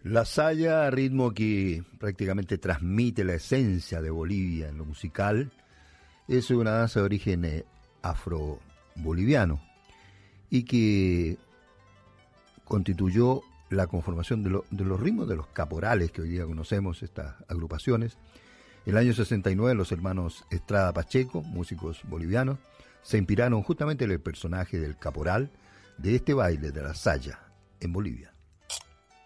La saya, ritmo que prácticamente transmite la esencia de Bolivia en lo musical, es una danza de origen afro-boliviano y que constituyó la conformación de los ritmos de los caporales que hoy día conocemos, estas agrupaciones. En el año 69 los hermanos Estrada Pacheco, músicos bolivianos, se inspiraron justamente en el personaje del caporal de este baile de la saya en Bolivia.